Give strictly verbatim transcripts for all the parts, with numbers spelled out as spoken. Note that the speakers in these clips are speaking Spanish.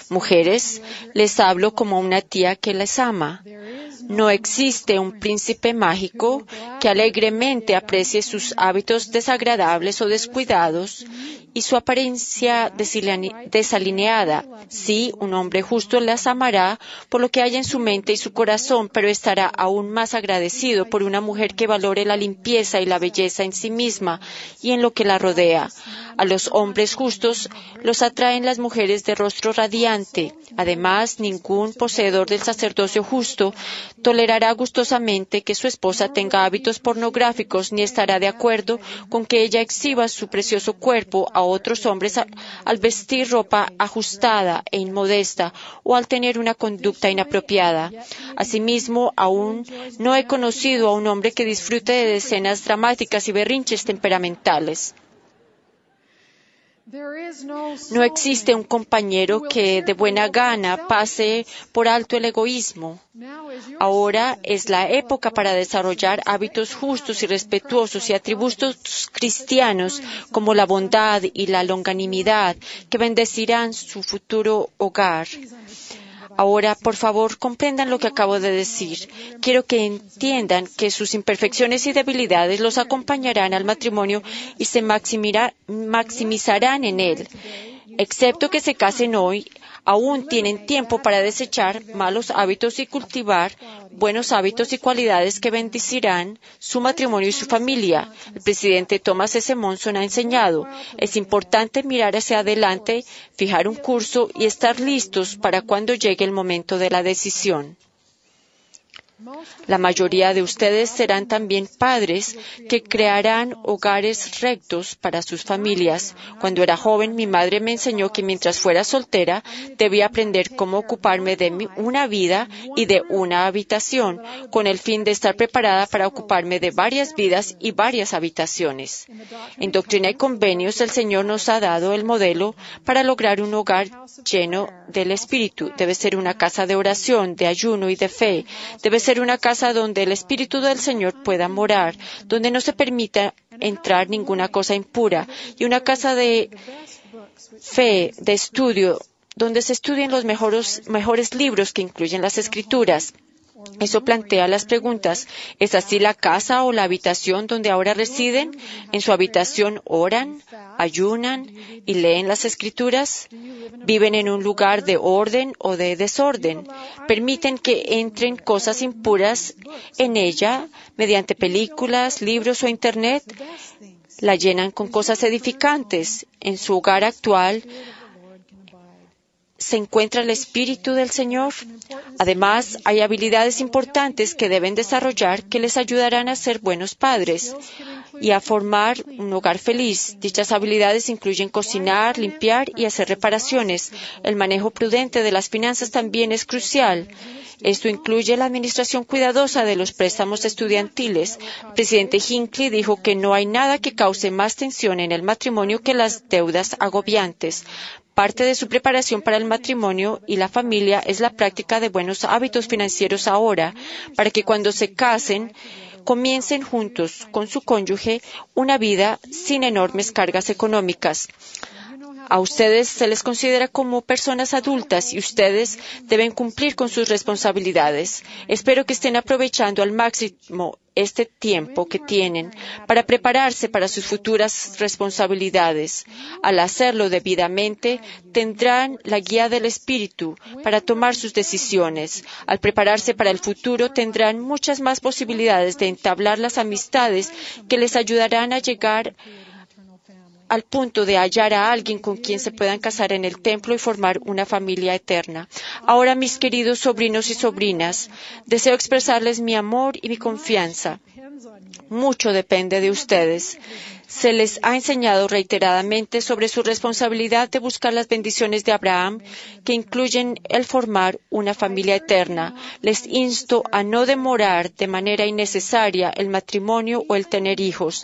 Mujeres, les hablo como una tía que les ama. No existe un príncipe mágico que alegremente aprecie sus hábitos desagradables o descuidados y su apariencia desalineada. Sí, un hombre justo las amará por lo que haya en su mente y su corazón, pero estará aún más agradecido por una mujer que valore la limpieza y la belleza en sí misma y en lo que la rodea. A los hombres justos los atraen las mujeres de rostro radiante. Además, ningún poseedor del sacerdocio justo tolerará gustosamente que su esposa tenga hábitos pornográficos ni estará de acuerdo con que ella exhiba su precioso cuerpo a otros hombres al vestir ropa ajustada e inmodesta o al tener una conducta inapropiada. Asimismo, aún no he conocido a un hombre que disfrute de escenas dramáticas y berrinches temperamentales. No existe un compañero que de buena gana pase por alto el egoísmo. Ahora es la época para desarrollar hábitos justos y respetuosos y atributos cristianos como la bondad y la longanimidad que bendecirán su futuro hogar. Ahora, por favor, comprendan lo que acabo de decir. Quiero que entiendan que sus imperfecciones y debilidades los acompañarán al matrimonio y se maximizarán en él. Excepto que se casen hoy, aún tienen tiempo para desechar malos hábitos y cultivar buenos hábitos y cualidades que bendecirán su matrimonio y su familia. El presidente Thomas S. Monson ha enseñado, es importante mirar hacia adelante, fijar un curso y estar listos para cuando llegue el momento de la decisión. La mayoría de ustedes serán también padres que crearán hogares rectos para sus familias. Cuando era joven, mi madre me enseñó que mientras fuera soltera, debía aprender cómo ocuparme de mi, una vida y de una habitación, con el fin de estar preparada para ocuparme de varias vidas y varias habitaciones. En Doctrina y Convenios, el Señor nos ha dado el modelo para lograr un hogar lleno del Espíritu. Debe ser una casa de oración, de ayuno y de fe. Debe ser una casa donde el Espíritu del Señor pueda morar, donde no se permita entrar ninguna cosa impura, y una casa de fe, de estudio, donde se estudien los mejores, mejores libros que incluyen las Escrituras. Eso plantea las preguntas. ¿Es así la casa o la habitación donde ahora residen? ¿En su habitación oran, ayunan y leen las Escrituras? ¿Viven en un lugar de orden o de desorden? ¿Permiten que entren cosas impuras en ella mediante películas, libros o Internet? ¿La llenan con cosas edificantes? ¿En su hogar actual se encuentra el Espíritu del Señor? Además, hay habilidades importantes que deben desarrollar que les ayudarán a ser buenos padres y a formar un hogar feliz. Dichas habilidades incluyen cocinar, limpiar y hacer reparaciones. El manejo prudente de las finanzas también es crucial. Esto incluye la administración cuidadosa de los préstamos estudiantiles. El presidente Hinckley dijo que no hay nada que cause más tensión en el matrimonio que las deudas agobiantes. Parte de su preparación para el matrimonio y la familia es la práctica de buenos hábitos financieros ahora, para que cuando se casen, comiencen juntos con su cónyuge una vida sin enormes cargas económicas. A ustedes se les considera como personas adultas y ustedes deben cumplir con sus responsabilidades. Espero que estén aprovechando al máximo este tiempo que tienen para prepararse para sus futuras responsabilidades. Al hacerlo debidamente, tendrán la guía del Espíritu para tomar sus decisiones. Al prepararse para el futuro, tendrán muchas más posibilidades de entablar las amistades que les ayudarán a llegar al punto de hallar a alguien con quien se puedan casar en el templo y formar una familia eterna. Ahora, mis queridos sobrinos y sobrinas, deseo expresarles mi amor y mi confianza. Mucho depende de ustedes. Se les ha enseñado reiteradamente sobre su responsabilidad de buscar las bendiciones de Abraham, que incluyen el formar una familia eterna. Les insto a no demorar de manera innecesaria el matrimonio o el tener hijos.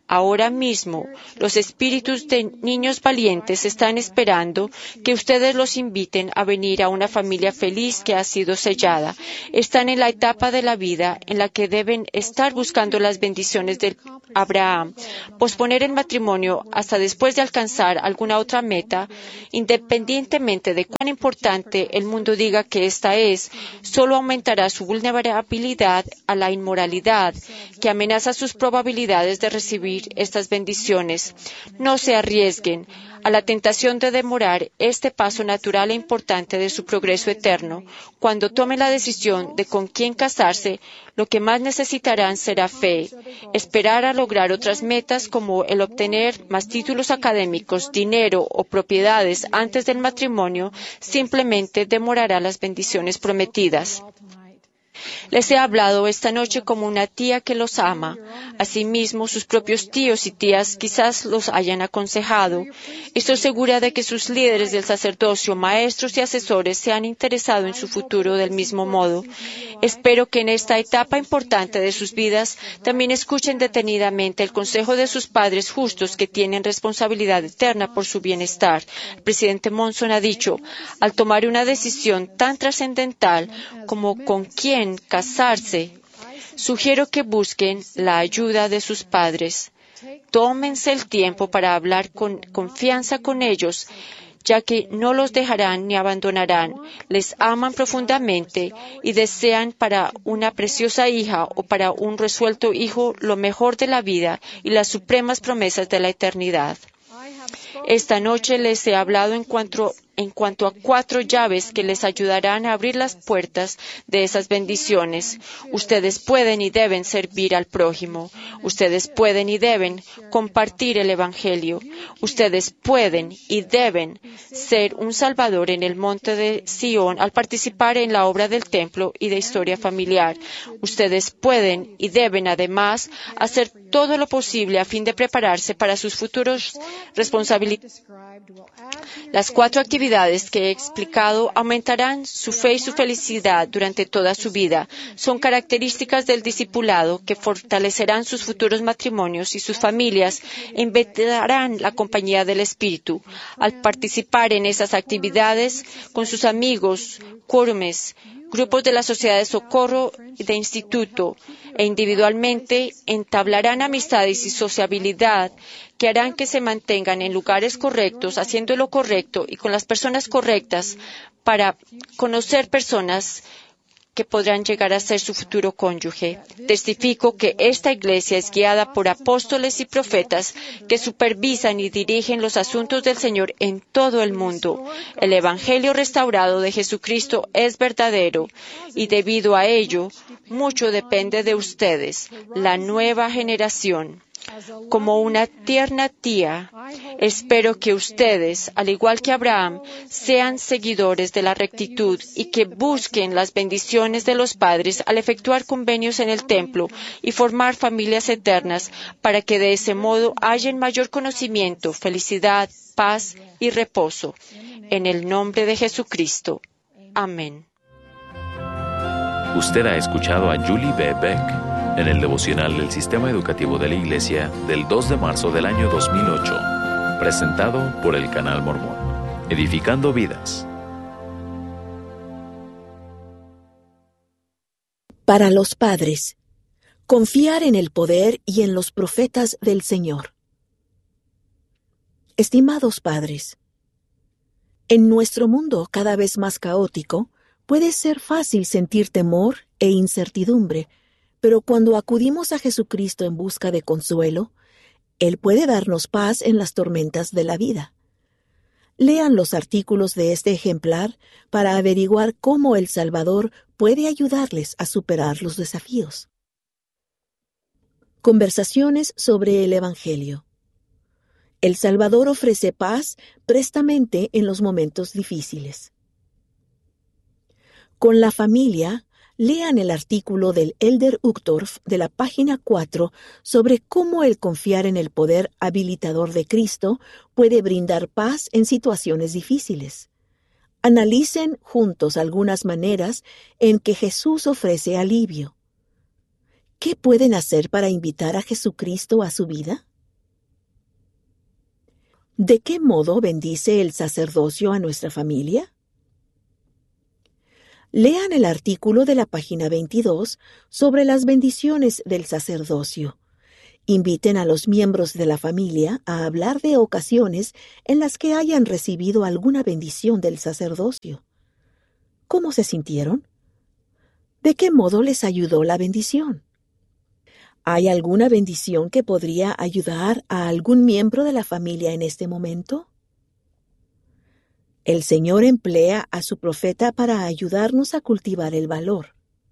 Ahora mismo, los espíritus de niños valientes están esperando que ustedes los inviten a venir a una familia feliz que ha sido sellada. Están en la etapa de la vida en la que deben estar buscando las bendiciones de Abraham. Posponer el matrimonio hasta después de alcanzar alguna otra meta, independientemente de cuán importante el mundo diga que esta es, solo aumentará su vulnerabilidad a la inmoralidad, que amenaza sus probabilidades de recibir estas bendiciones. No se arriesguen a la tentación de demorar este paso natural e importante de su progreso eterno. Cuando tomen la decisión de con quién casarse, lo que más necesitarán será fe. Esperar a lograr otras metas como el obtener más títulos académicos, dinero o propiedades antes del matrimonio simplemente demorará las bendiciones prometidas. Les he hablado esta noche como una tía que los ama. Asimismo, sus propios tíos y tías quizás los hayan aconsejado. Estoy segura de que sus líderes del sacerdocio, maestros y asesores se han interesado en su futuro del mismo modo. Espero que en esta etapa importante de sus vidas también escuchen detenidamente el consejo de sus padres justos que tienen responsabilidad eterna por su bienestar. El presidente Monson ha dicho, al tomar una decisión tan trascendental como con quién casarse, sugiero que busquen la ayuda de sus padres. Tómense el tiempo para hablar con confianza con ellos, ya que no los dejarán ni abandonarán. Les aman profundamente y desean para una preciosa hija o para un resuelto hijo lo mejor de la vida y las supremas promesas de la eternidad. Esta noche les he hablado en cuanto, en cuanto a cuatro llaves que les ayudarán a abrir las puertas de esas bendiciones. Ustedes pueden y deben servir al prójimo. Ustedes pueden y deben compartir el Evangelio. Ustedes pueden y deben ser un salvador en el monte de Sión al participar en la obra del templo y de historia familiar. Ustedes pueden y deben además hacer todo lo posible a fin de prepararse para sus futuros responsabilidades. Las cuatro actividades que he explicado aumentarán su fe y su felicidad durante toda su vida. Son características del discipulado que fortalecerán sus futuros matrimonios y sus familias e invitarán la compañía del Espíritu. Al participar en esas actividades con sus amigos, quórumes, grupos de la sociedad de socorro y de instituto, e individualmente entablarán amistades y sociabilidad que harán que se mantengan en lugares correctos, haciendo lo correcto y con las personas correctas para conocer personas que podrán llegar a ser su futuro cónyuge. Testifico que esta iglesia es guiada por apóstoles y profetas que supervisan y dirigen los asuntos del Señor en todo el mundo. El Evangelio restaurado de Jesucristo es verdadero y debido a ello, mucho depende de ustedes, la nueva generación. Como una tierna tía, espero que ustedes, al igual que Abraham, sean seguidores de la rectitud y que busquen las bendiciones de los padres al efectuar convenios en el templo y formar familias eternas para que de ese modo hallen mayor conocimiento, felicidad, paz y reposo. En el nombre de Jesucristo. Amén. Usted ha escuchado a Julie B. Beck en el devocional del Sistema Educativo de la Iglesia del dos de marzo del año dos mil ocho, presentado por el Canal Mormón, edificando vidas. Para los padres, confiar en el poder y en los profetas del Señor. Estimados padres, en nuestro mundo cada vez más caótico, puede ser fácil sentir temor e incertidumbre, pero cuando acudimos a Jesucristo en busca de consuelo, Él puede darnos paz en las tormentas de la vida. Lean los artículos de este ejemplar para averiguar cómo el Salvador puede ayudarles a superar los desafíos. Conversaciones sobre el Evangelio. El Salvador ofrece paz prestamente en los momentos difíciles. Con la familia, lean el artículo del Elder Uchtdorf de la página cuatro sobre cómo el confiar en el poder habilitador de Cristo puede brindar paz en situaciones difíciles. Analicen juntos algunas maneras en que Jesús ofrece alivio. ¿Qué pueden hacer para invitar a Jesucristo a su vida? ¿De qué modo bendice el sacerdocio a nuestra familia? Lean el artículo de la página veintidós sobre las bendiciones del sacerdocio. Inviten a los miembros de la familia a hablar de ocasiones en las que hayan recibido alguna bendición del sacerdocio. ¿Cómo se sintieron? ¿De qué modo les ayudó la bendición? ¿Hay alguna bendición que podría ayudar a algún miembro de la familia en este momento? El Señor emplea a su profeta para ayudarnos a cultivar el valor.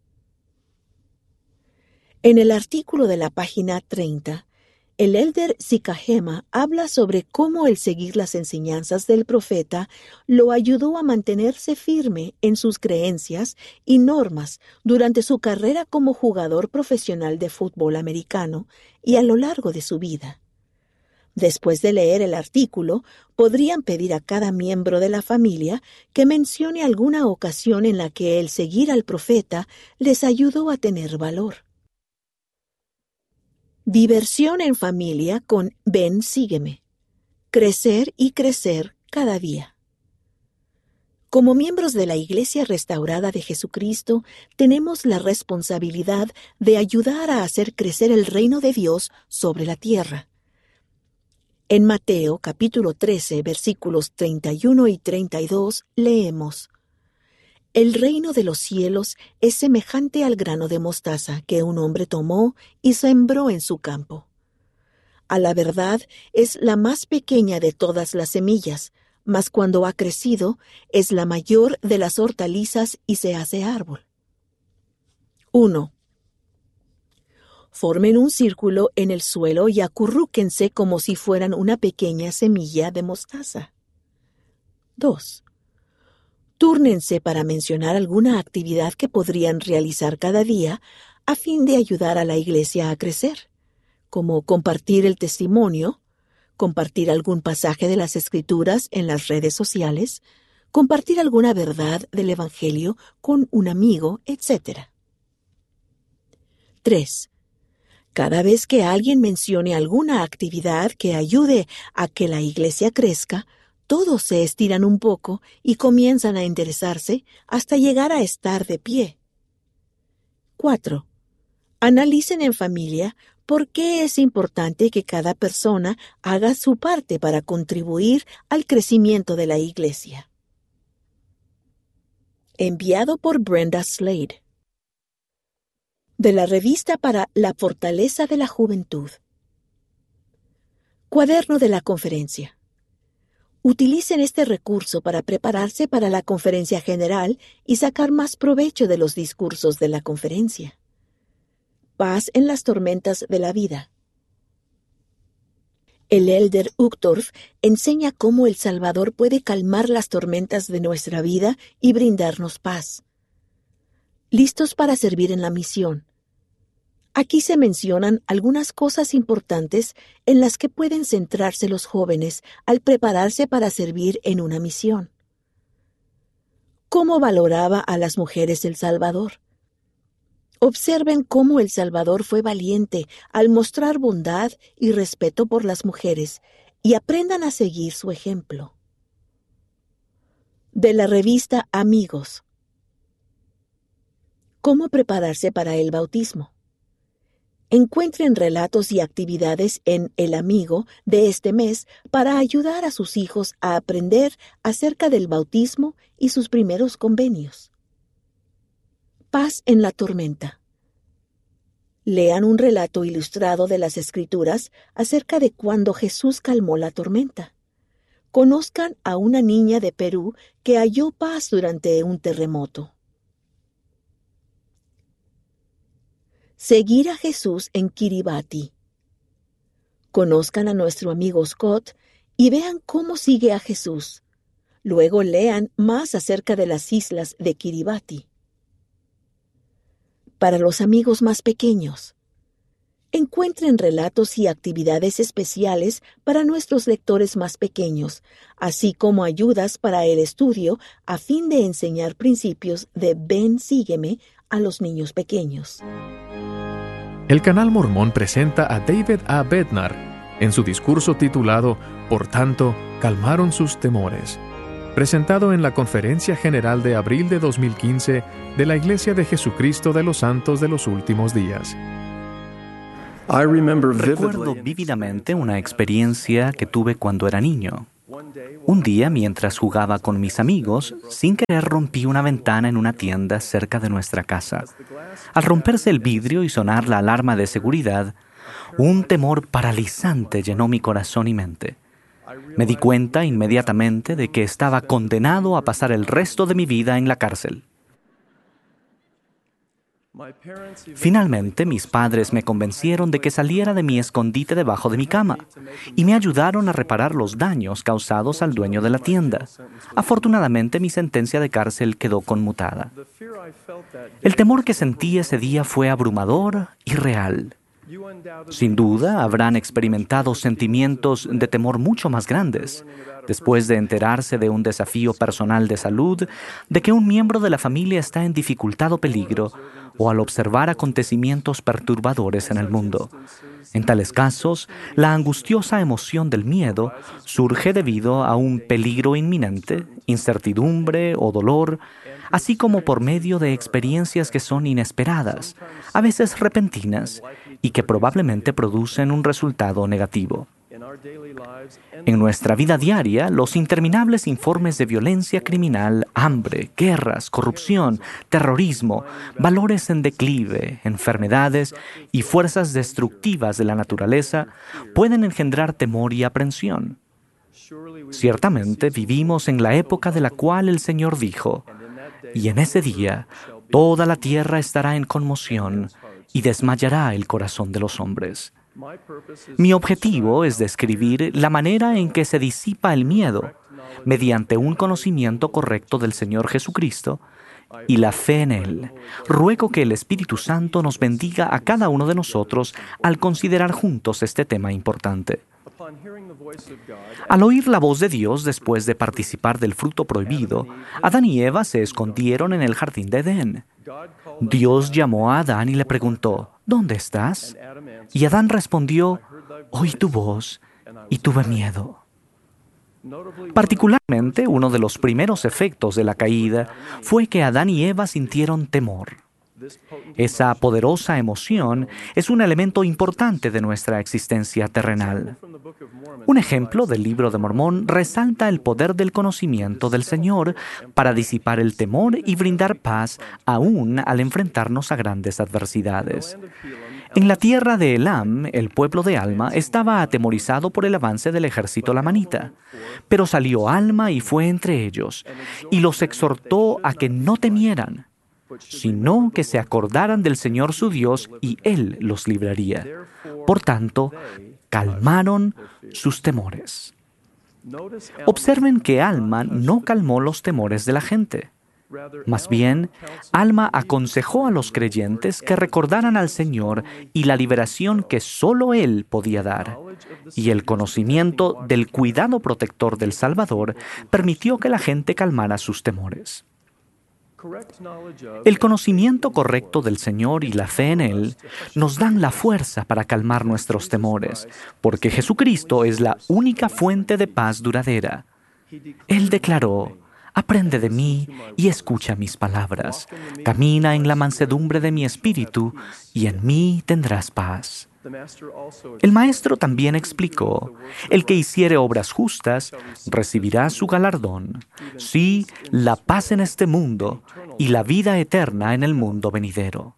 En el artículo de la página treinta, el elder Sikahema habla sobre cómo el seguir las enseñanzas del profeta lo ayudó a mantenerse firme en sus creencias y normas durante su carrera como jugador profesional de fútbol americano y a lo largo de su vida. Después de leer el artículo, podrían pedir a cada miembro de la familia que mencione alguna ocasión en la que el seguir al profeta les ayudó a tener valor. Diversión en familia con Ven, sígueme. Crecer y crecer cada día. Como miembros de la Iglesia Restaurada de Jesucristo, tenemos la responsabilidad de ayudar a hacer crecer el reino de Dios sobre la tierra. En Mateo capítulo trece, versículos treinta y uno y treinta y dos, leemos: El reino de los cielos es semejante al grano de mostaza que un hombre tomó y sembró en su campo. A la verdad, es la más pequeña de todas las semillas, mas cuando ha crecido, es la mayor de las hortalizas y se hace árbol. uno. Formen un círculo en el suelo y acurrúquense como si fueran una pequeña semilla de mostaza. dos. Túrnense para mencionar alguna actividad que podrían realizar cada día a fin de ayudar a la iglesia a crecer, como compartir el testimonio, compartir algún pasaje de las Escrituras en las redes sociales, compartir alguna verdad del Evangelio con un amigo, etcétera. tres. Cada vez que alguien mencione alguna actividad que ayude a que la iglesia crezca, todos se estiran un poco y comienzan a interesarse hasta llegar a estar de pie. cuatro. Analicen en familia por qué es importante que cada persona haga su parte para contribuir al crecimiento de la iglesia. Enviado por Brenda Slade. De la revista para la fortaleza de la juventud. Cuaderno de la conferencia. Utilicen este recurso para prepararse para la conferencia general y sacar más provecho de los discursos de la conferencia. Paz en las tormentas de la vida. El elder Uchtdorf enseña cómo el Salvador puede calmar las tormentas de nuestra vida y brindarnos paz. Listos para servir en la misión. Aquí se mencionan algunas cosas importantes en las que pueden centrarse los jóvenes al prepararse para servir en una misión. ¿Cómo valoraba a las mujeres el Salvador? Observen cómo el Salvador fue valiente al mostrar bondad y respeto por las mujeres y aprendan a seguir su ejemplo. De la revista Amigos. ¿Cómo prepararse para el bautismo? Encuentren relatos y actividades en El Amigo de este mes para ayudar a sus hijos a aprender acerca del bautismo y sus primeros convenios. Paz en la tormenta. Lean un relato ilustrado de las Escrituras acerca de cuando Jesús calmó la tormenta. Conozcan a una niña de Perú que halló paz durante un terremoto. Seguir a Jesús en Kiribati. Conozcan a nuestro amigo Scott y vean cómo sigue a Jesús. Luego lean más acerca de las islas de Kiribati. Para los amigos más pequeños, encuentren relatos y actividades especiales para nuestros lectores más pequeños, así como ayudas para el estudio a fin de enseñar principios de Ven, sígueme a los niños pequeños. El Canal Mormón presenta a David A. Bednar en su discurso titulado Por tanto, calmaron sus temores, presentado en la Conferencia General de abril de dos mil quince de la Iglesia de Jesucristo de los Santos de los Últimos Días. Recuerdo vívidamente una experiencia que tuve cuando era niño. Un día, mientras jugaba con mis amigos, sin querer rompí una ventana en una tienda cerca de nuestra casa. Al romperse el vidrio y sonar la alarma de seguridad, un temor paralizante llenó mi corazón y mente. Me di cuenta inmediatamente de que estaba condenado a pasar el resto de mi vida en la cárcel. Finalmente, mis padres me convencieron de que saliera de mi escondite debajo de mi cama y me ayudaron a reparar los daños causados al dueño de la tienda. Afortunadamente, mi sentencia de cárcel quedó conmutada. El temor que sentí ese día fue abrumador y real. Sin duda, habrán experimentado sentimientos de temor mucho más grandes, después de enterarse de un desafío personal de salud, de que un miembro de la familia está en dificultad o peligro, o al observar acontecimientos perturbadores en el mundo. En tales casos, la angustiosa emoción del miedo surge debido a un peligro inminente, incertidumbre o dolor, así como por medio de experiencias que son inesperadas, a veces repentinas, y que probablemente producen un resultado negativo. En nuestra vida diaria, los interminables informes de violencia criminal, hambre, guerras, corrupción, terrorismo, valores en declive, enfermedades y fuerzas destructivas de la naturaleza pueden engendrar temor y aprensión. Ciertamente vivimos en la época de la cual el Señor dijo: «Y en ese día toda la tierra estará en conmoción y desmayará el corazón de los hombres». Mi objetivo es describir la manera en que se disipa el miedo mediante un conocimiento correcto del Señor Jesucristo y la fe en Él. Ruego que el Espíritu Santo nos bendiga a cada uno de nosotros al considerar juntos este tema importante. Al oír la voz de Dios después de participar del fruto prohibido, Adán y Eva se escondieron en el jardín de Edén. Dios llamó a Adán y le preguntó: ¿dónde estás? Y Adán respondió: oí tu voz y tuve miedo. Particularmente, uno de los primeros efectos de la caída fue que Adán y Eva sintieron temor. Esa poderosa emoción es un elemento importante de nuestra existencia terrenal. Un ejemplo del Libro de Mormón resalta el poder del conocimiento del Señor para disipar el temor y brindar paz aún al enfrentarnos a grandes adversidades. En la tierra de Elam, el pueblo de Alma estaba atemorizado por el avance del ejército lamanita. Pero salió Alma y fue entre ellos, y los exhortó a que no temieran, sino que se acordaran del Señor su Dios, y Él los libraría. Por tanto, calmaron sus temores. Observen que Alma no calmó los temores de la gente. Más bien, Alma aconsejó a los creyentes que recordaran al Señor y la liberación que solo Él podía dar. Y el conocimiento del cuidado protector del Salvador permitió que la gente calmara sus temores. El conocimiento correcto del Señor y la fe en Él nos dan la fuerza para calmar nuestros temores, porque Jesucristo es la única fuente de paz duradera. Él declaró: «Aprende de mí y escucha mis palabras. Camina en la mansedumbre de mi espíritu y en mí tendrás paz». El Maestro también explicó: «El que hiciere obras justas recibirá su galardón, sí, la paz en este mundo y la vida eterna en el mundo venidero».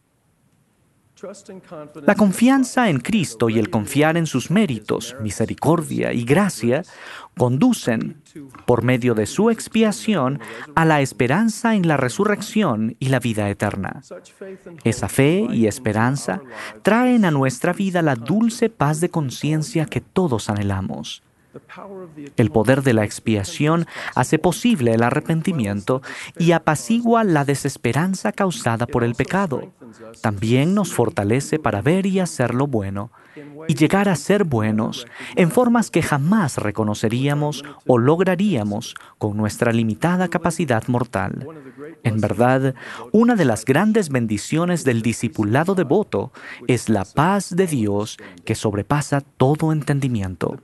La confianza en Cristo y el confiar en sus méritos, misericordia y gracia conducen, por medio de su expiación, a la esperanza en la resurrección y la vida eterna. Esa fe y esperanza traen a nuestra vida la dulce paz de conciencia que todos anhelamos. El poder de la expiación hace posible el arrepentimiento y apacigua la desesperanza causada por el pecado. También nos fortalece para ver y hacer lo bueno y llegar a ser buenos en formas que jamás reconoceríamos o lograríamos con nuestra limitada capacidad mortal. En verdad, una de las grandes bendiciones del discipulado devoto es la paz de Dios que sobrepasa todo entendimiento.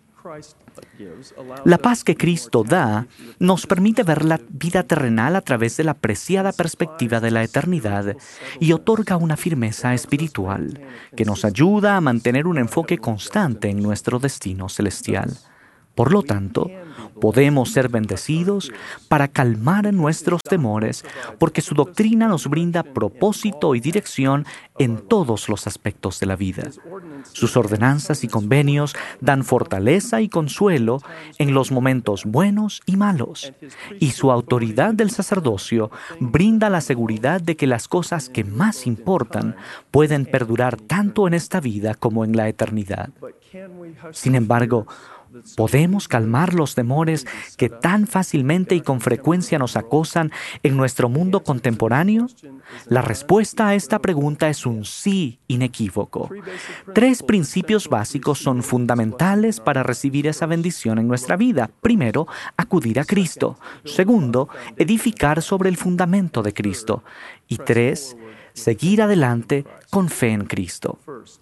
La paz que Cristo da nos permite ver la vida terrenal a través de la preciada perspectiva de la eternidad y otorga una firmeza espiritual que nos ayuda a mantener un enfoque constante en nuestro destino celestial. Por lo tanto, podemos ser bendecidos para calmar nuestros temores, porque su doctrina nos brinda propósito y dirección en todos los aspectos de la vida. Sus ordenanzas y convenios dan fortaleza y consuelo en los momentos buenos y malos, y su autoridad del sacerdocio brinda la seguridad de que las cosas que más importan pueden perdurar tanto en esta vida como en la eternidad. Sin embargo, ¿podemos calmar los temores que tan fácilmente y con frecuencia nos acosan en nuestro mundo contemporáneo? La respuesta a esta pregunta es un sí inequívoco. Tres principios básicos son fundamentales para recibir esa bendición en nuestra vida. Primero, acudir a Cristo. Segundo, edificar sobre el fundamento de Cristo. Y tres, seguir adelante con fe en Cristo.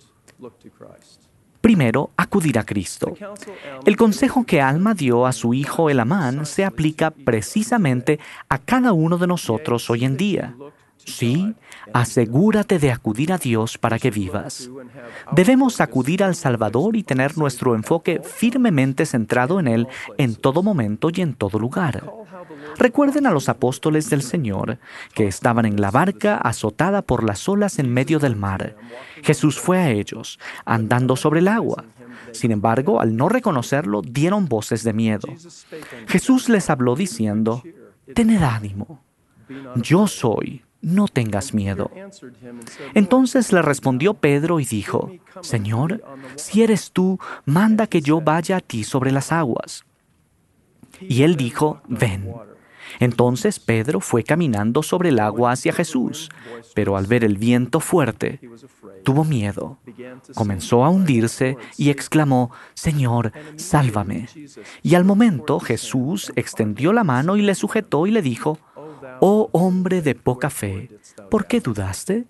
Primero, acudir a Cristo. El consejo que Alma dio a su hijo Elamán se aplica precisamente a cada uno de nosotros hoy en día. Sí, asegúrate de acudir a Dios para que vivas. Debemos acudir al Salvador y tener nuestro enfoque firmemente centrado en Él en todo momento y en todo lugar. Recuerden a los apóstoles del Señor, que estaban en la barca azotada por las olas en medio del mar. Jesús fue a ellos, andando sobre el agua. Sin embargo, al no reconocerlo, dieron voces de miedo. Jesús les habló diciendo, «Tened ánimo, yo soy, no tengas miedo». Entonces le respondió Pedro y dijo, «Señor, si eres tú, manda que yo vaya a ti sobre las aguas». Y él dijo, «Ven». Entonces Pedro fue caminando sobre el agua hacia Jesús, pero al ver el viento fuerte, tuvo miedo. Comenzó a hundirse y exclamó, «Señor, sálvame». Y al momento Jesús extendió la mano y le sujetó y le dijo, «Oh hombre de poca fe, ¿por qué dudaste?».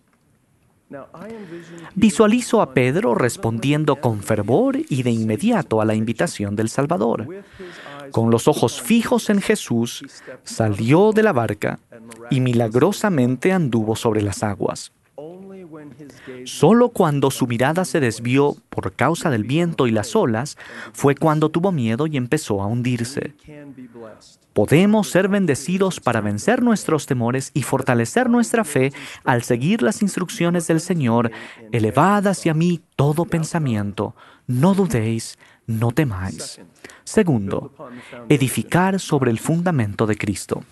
Visualizo a Pedro respondiendo con fervor y de inmediato a la invitación del Salvador. Con los ojos fijos en Jesús, salió de la barca y milagrosamente anduvo sobre las aguas. Solo cuando su mirada se desvió por causa del viento y las olas, fue cuando tuvo miedo y empezó a hundirse. Podemos ser bendecidos para vencer nuestros temores y fortalecer nuestra fe al seguir las instrucciones del Señor. Elevad hacia mí todo pensamiento, no dudéis, no temáis. Segundo, edificar sobre el fundamento de Cristo.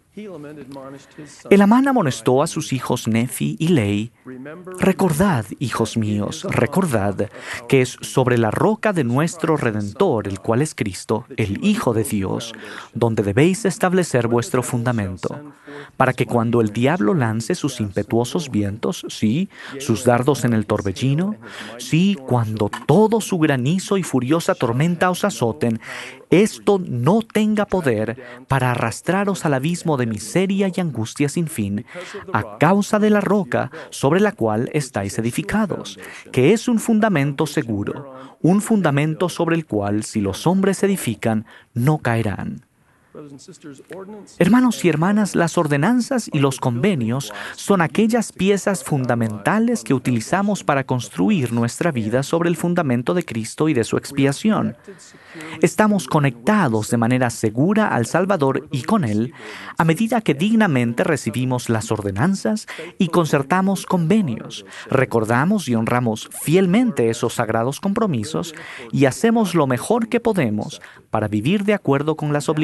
Elamán amonestó a sus hijos Nefi y Lei, «Recordad, hijos míos, recordad que es sobre la roca de nuestro Redentor, el cual es Cristo, el Hijo de Dios, donde debéis establecer vuestro fundamento, para que cuando el diablo lance sus impetuosos vientos, sí, sus dardos en el torbellino, sí, cuando todo su granizo y furiosa tormenta os azoten, esto no tenga poder para arrastraros al abismo de miseria y angustia sin fin, a causa de la roca sobre la cual estáis edificados, que es un fundamento seguro, un fundamento sobre el cual, si los hombres edifican, no caerán». Hermanos y hermanas, las ordenanzas y los convenios son aquellas piezas fundamentales que utilizamos para construir nuestra vida sobre el fundamento de Cristo y de su expiación. Estamos conectados de manera segura al Salvador y con Él a medida que dignamente recibimos las ordenanzas y concertamos convenios, recordamos y honramos fielmente esos sagrados compromisos y hacemos lo mejor que podemos para vivir de acuerdo con las obligaciones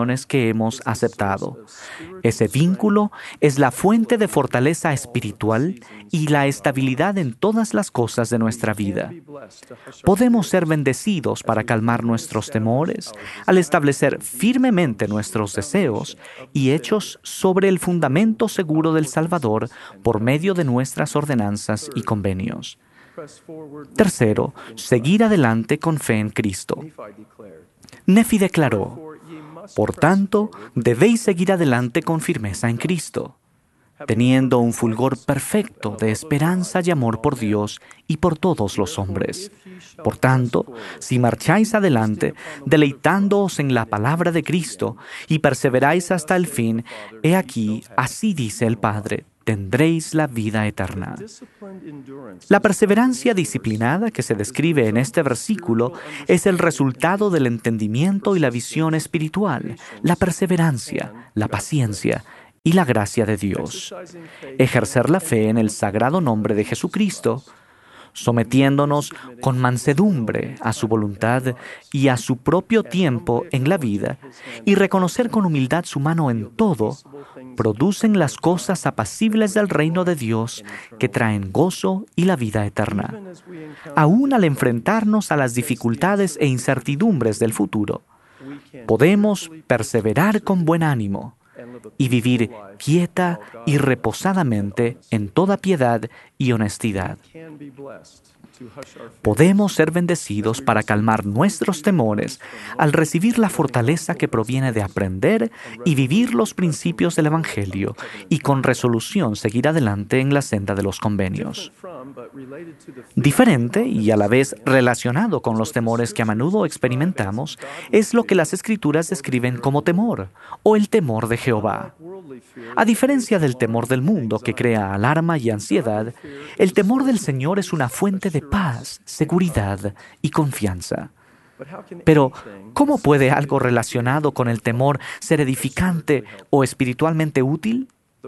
bendiciones que hemos aceptado. Ese vínculo es la fuente de fortaleza espiritual y la estabilidad en todas las cosas de nuestra vida. Podemos ser bendecidos para calmar nuestros temores, al establecer firmemente nuestros deseos y hechos sobre el fundamento seguro del Salvador por medio de nuestras ordenanzas y convenios. Tercero, seguir adelante con fe en Cristo. Nefi declaró: por tanto, debéis seguir adelante con firmeza en Cristo, teniendo un fulgor perfecto de esperanza y amor por Dios y por todos los hombres. Por tanto, si marcháis adelante, deleitándoos en la palabra de Cristo y perseveráis hasta el fin, he aquí, así dice el Padre, tendréis la vida eterna. La perseverancia disciplinada que se describe en este versículo es el resultado del entendimiento y la visión espiritual, la perseverancia, la paciencia y la gracia de Dios. Ejercer la fe en el sagrado nombre de Jesucristo, sometiéndonos con mansedumbre a su voluntad y a su propio tiempo en la vida, y reconocer con humildad su mano en todo, producen las cosas apacibles del reino de Dios que traen gozo y la vida eterna. Aún al enfrentarnos a las dificultades e incertidumbres del futuro, podemos perseverar con buen ánimo y vivir quieta y reposadamente en toda piedad y honestidad. Podemos ser bendecidos para calmar nuestros temores al recibir la fortaleza que proviene de aprender y vivir los principios del Evangelio y con resolución seguir adelante en la senda de los convenios. Diferente y a la vez relacionado con los temores que a menudo experimentamos es lo que las Escrituras describen como temor o el temor de Jehová. A diferencia del temor del mundo que crea alarma y ansiedad, el temor del Señor es una fuente de paz, seguridad y confianza. Pero, ¿cómo puede algo relacionado con el temor ser edificante o espiritualmente útil?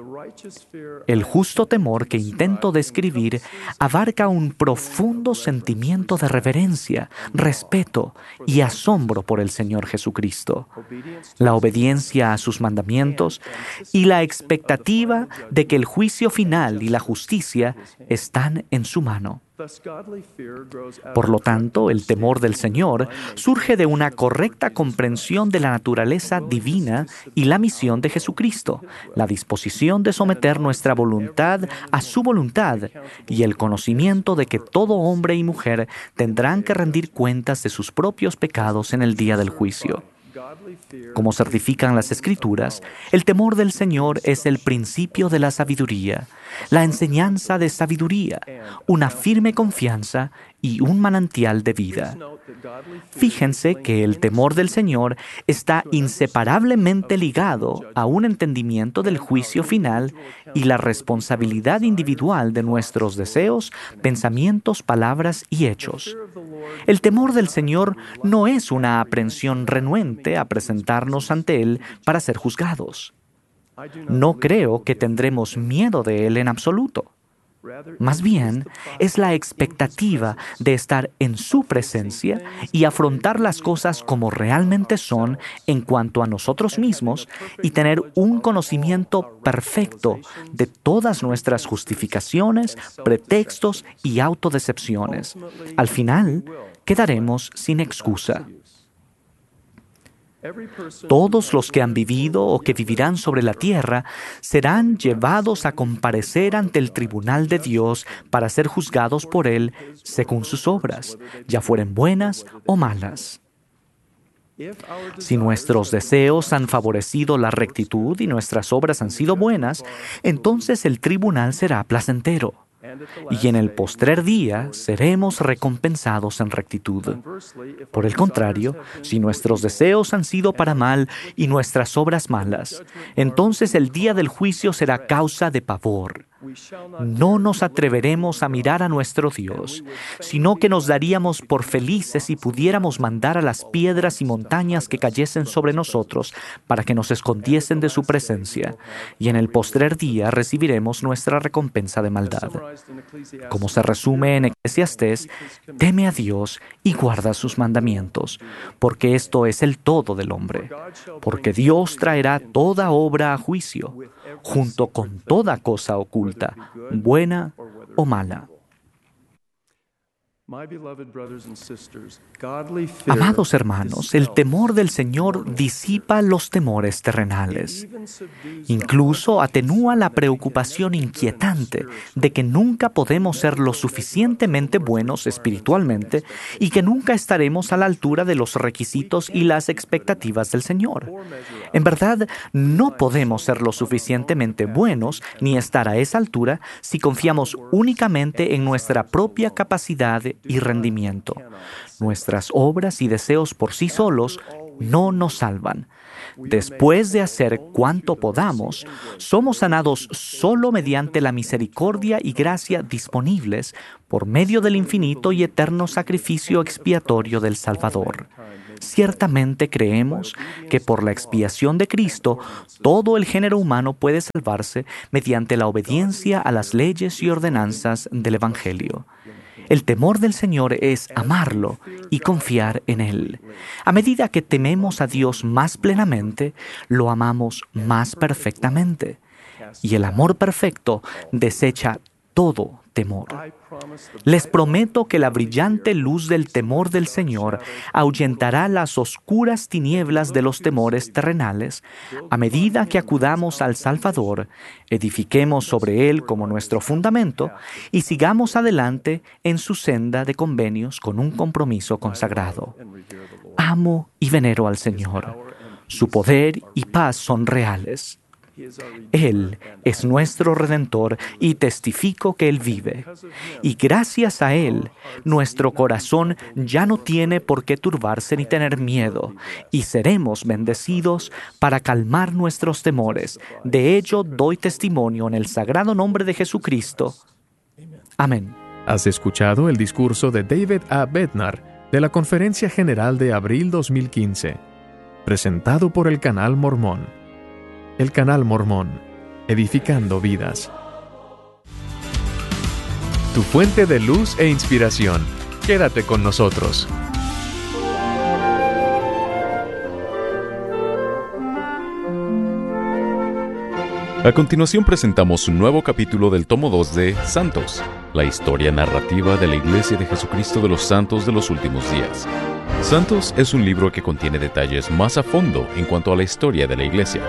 El justo temor que intento describir abarca un profundo sentimiento de reverencia, respeto y asombro por el Señor Jesucristo, la obediencia a sus mandamientos y la expectativa de que el juicio final y la justicia están en su mano. Por lo tanto, el temor del Señor surge de una correcta comprensión de la naturaleza divina y la misión de Jesucristo, la disposición de someter nuestra voluntad a su voluntad y el conocimiento de que todo hombre y mujer tendrán que rendir cuentas de sus propios pecados en el día del juicio. Como certifican las Escrituras, el temor del Señor es el principio de la sabiduría, la enseñanza de sabiduría, una firme confianza y un manantial de vida. Fíjense que el temor del Señor está inseparablemente ligado a un entendimiento del juicio final y la responsabilidad individual de nuestros deseos, pensamientos, palabras y hechos. El temor del Señor no es una aprensión renuente a presentarnos ante Él para ser juzgados. No creo que tendremos miedo de Él en absoluto. Más bien, es la expectativa de estar en su presencia y afrontar las cosas como realmente son en cuanto a nosotros mismos y tener un conocimiento perfecto de todas nuestras justificaciones, pretextos y autodecepciones. Al final, quedaremos sin excusa. Todos los que han vivido o que vivirán sobre la tierra serán llevados a comparecer ante el tribunal de Dios para ser juzgados por Él según sus obras, ya fueren buenas o malas. Si nuestros deseos han favorecido la rectitud y nuestras obras han sido buenas, entonces el tribunal será placentero. Y en el postrer día seremos recompensados en rectitud. Por el contrario, si nuestros deseos han sido para mal y nuestras obras malas, entonces el día del juicio será causa de pavor. No nos atreveremos a mirar a nuestro Dios, sino que nos daríamos por felices si pudiéramos mandar a las piedras y montañas que cayesen sobre nosotros para que nos escondiesen de su presencia, y en el postrer día recibiremos nuestra recompensa de maldad. Como se resume en Eclesiastés, teme a Dios y guarda sus mandamientos, porque esto es el todo del hombre, porque Dios traerá toda obra a juicio, junto con toda cosa oculta, buena o mala. Amados hermanos, el temor del Señor disipa los temores terrenales. Incluso atenúa la preocupación inquietante de que nunca podemos ser lo suficientemente buenos espiritualmente y que nunca estaremos a la altura de los requisitos y las expectativas del Señor. En verdad, no podemos ser lo suficientemente buenos ni estar a esa altura si confiamos únicamente en nuestra propia capacidad y rendimiento. Nuestras obras y deseos por sí solos no nos salvan. Después de hacer cuanto podamos, somos sanados solo mediante la misericordia y gracia disponibles por medio del infinito y eterno sacrificio expiatorio del Salvador. Ciertamente creemos que por la expiación de Cristo, todo el género humano puede salvarse mediante la obediencia a las leyes y ordenanzas del Evangelio. El temor del Señor es amarlo y confiar en Él. A medida que tememos a Dios más plenamente, lo amamos más perfectamente. Y el amor perfecto desecha todo temor. Les prometo que la brillante luz del temor del Señor ahuyentará las oscuras tinieblas de los temores terrenales a medida que acudamos al Salvador, edifiquemos sobre Él como nuestro fundamento y sigamos adelante en su senda de convenios con un compromiso consagrado. Amo y venero al Señor. Su poder y paz son reales. Él es nuestro Redentor y testifico que Él vive. Y gracias a Él, nuestro corazón ya no tiene por qué turbarse ni tener miedo, y seremos bendecidos para calmar nuestros temores. De ello doy testimonio en el sagrado nombre de Jesucristo. Amén. Has escuchado el discurso de David A. Bednar de la Conferencia General de abril dos mil quince, presentado por el Canal Mormón. El Canal Mormón, edificando vidas. Tu fuente de luz e inspiración. Quédate con nosotros. A continuación presentamos un nuevo capítulo del tomo dos de Santos, la historia narrativa de la Iglesia de Jesucristo de los Santos de los Últimos Días. Santos es un libro que contiene detalles más a fondo en cuanto a la historia de la Iglesia.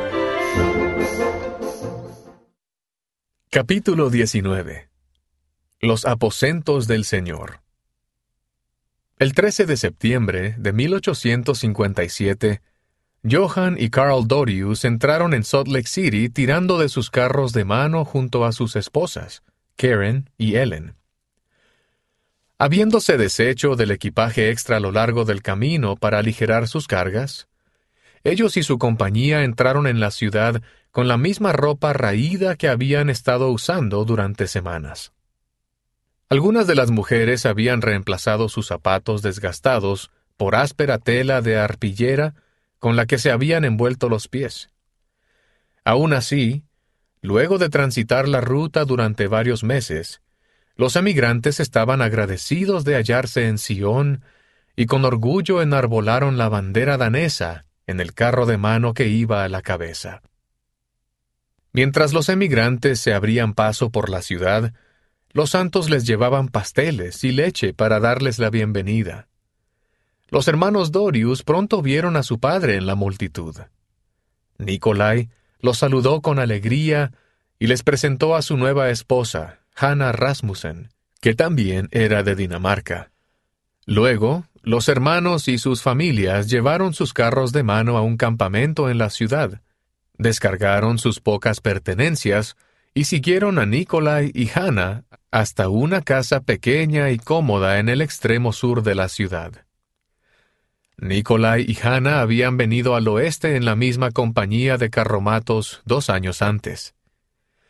Capítulo diecinueve. Los aposentos del Señor. El trece de septiembre de mil ochocientos cincuenta y siete, Johann y Carl Dorius entraron en Salt Lake City tirando de sus carros de mano junto a sus esposas, Karen y Ellen. Habiéndose deshecho del equipaje extra a lo largo del camino para aligerar sus cargas, ellos y su compañía entraron en la ciudad con la misma ropa raída que habían estado usando durante semanas. Algunas de las mujeres habían reemplazado sus zapatos desgastados por áspera tela de arpillera con la que se habían envuelto los pies. Aún así, luego de transitar la ruta durante varios meses, los emigrantes estaban agradecidos de hallarse en Sion y con orgullo enarbolaron la bandera danesa en el carro de mano que iba a la cabeza. Mientras los emigrantes se abrían paso por la ciudad, los santos les llevaban pasteles y leche para darles la bienvenida. Los hermanos Dorius pronto vieron a su padre en la multitud. Nikolai los saludó con alegría y les presentó a su nueva esposa, Hanna Rasmussen, que también era de Dinamarca. Luego, los hermanos y sus familias llevaron sus carros de mano a un campamento en la ciudad, descargaron sus pocas pertenencias y siguieron a Nikolai y Hanna hasta una casa pequeña y cómoda en el extremo sur de la ciudad. Nikolai y Hanna habían venido al oeste en la misma compañía de carromatos dos años antes.